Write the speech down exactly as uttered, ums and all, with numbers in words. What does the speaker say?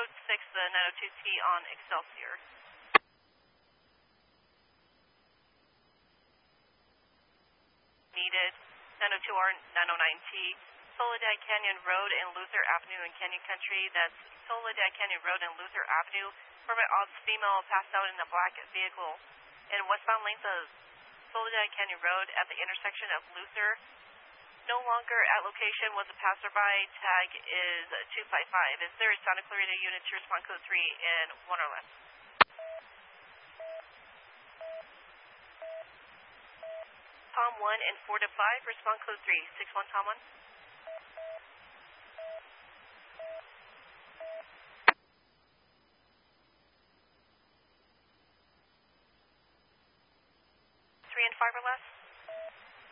code six, the nine oh two T on Excelsior. Needed, nine oh two R nine oh nine T, Soledad Canyon Road and Luther Avenue in Canyon Country. That's Soledad Canyon Road and Luther Avenue. Permit odds female passed out in a black vehicle in westbound lanes of Soledad Canyon Road at the intersection of Luther. No longer at location was a passerby. Tag is two five five. Is there a Santa Clarita unit to respond code three and one or less? Tom one and four to five, respond code three, six one Tom one.